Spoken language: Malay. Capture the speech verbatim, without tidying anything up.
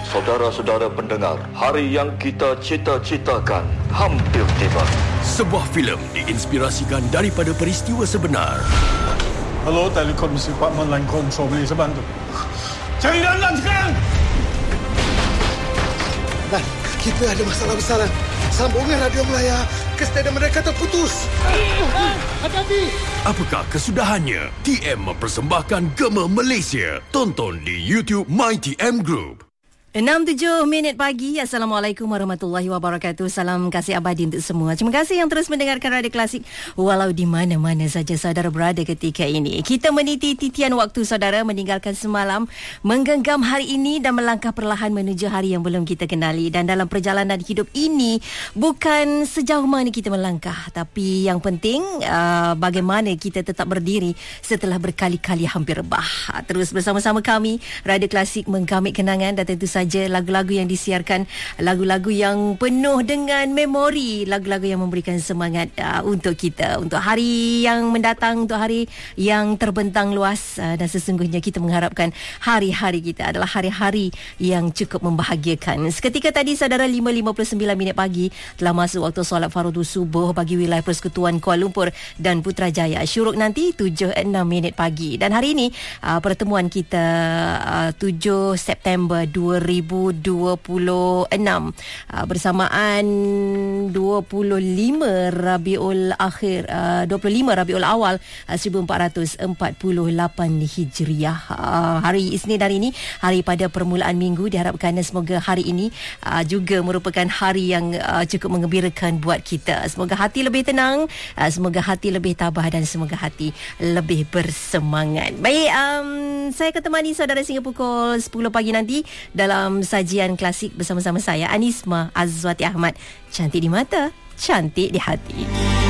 Saudara-saudara pendengar, hari yang kita cita-citakan hampir tiba. Sebuah filem diinspirasikan daripada peristiwa sebenar. Hello, Telekom Department Line Control, boleh saya bantu? Cari Dandan sekarang! Dan kita ada masalah besar. Sambungan radio Melaya ke stadium mereka terputus. Hati-hati! Apakah kesudahannya? T M mempersembahkan Gema Malaysia. Tonton di YouTube My T M Group. enam tujuh minit pagi. Assalamualaikum warahmatullahi wabarakatuh. Salam kasih abadi untuk semua. Terima kasih yang terus mendengarkan Radio Klasik walau di mana-mana saja saudara berada ketika ini. Kita meniti titian waktu saudara, meninggalkan semalam, menggenggam hari ini dan melangkah perlahan menuju hari yang belum kita kenali. Dan dalam perjalanan hidup ini, bukan sejauh mana kita melangkah, tapi yang penting uh, bagaimana kita tetap berdiri setelah berkali-kali hampir rebah. Terus bersama-sama kami Radio Klasik menggamit kenangan dan tentu saja lagu-lagu yang disiarkan, lagu-lagu yang penuh dengan memori, lagu-lagu yang memberikan semangat uh, untuk kita, untuk hari yang mendatang, untuk hari yang terbentang luas, uh, dan sesungguhnya kita mengharapkan hari-hari kita adalah hari-hari yang cukup membahagiakan. Seketika tadi saudara, lima lima puluh sembilan minit pagi telah masuk waktu solat fardu subuh bagi wilayah Persekutuan Kuala Lumpur dan Putrajaya. Syuruk nanti tujuh enam minit pagi. Dan hari ini uh, pertemuan kita uh, tujuh September dua ribu dua puluh enam uh, bersamaan dua puluh lima Rabiul Akhir uh, dua puluh lima Rabiul Awal uh, seribu empat ratus empat puluh lapan Hijriah. Uh, hari Isnin hari ini, hari pada permulaan minggu. Diharapkan semoga hari ini uh, juga merupakan hari yang uh, cukup menggembirakan buat kita. Semoga hati lebih tenang, uh, semoga hati lebih tabah dan semoga hati lebih bersemangat. Baik, um, saya akan temani saudara sehingga pukul sepuluh pagi nanti dalam sajian klasik bersama-sama saya, Anisma Azwati Ahmad. Cantik di mata, cantik di hati.